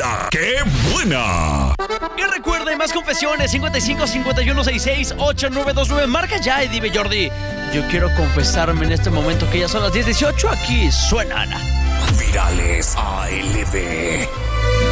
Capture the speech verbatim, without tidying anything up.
¡La qué buena! Y recuerden, más confesiones, cincuenta y cinco, cincuenta y uno, sesenta y seis, ocho nueve dos nueve. Marca ya y dime, Jordi, yo quiero confesarme en este momento que ya son las diez dieciocho. Aquí suenan Virales A L B.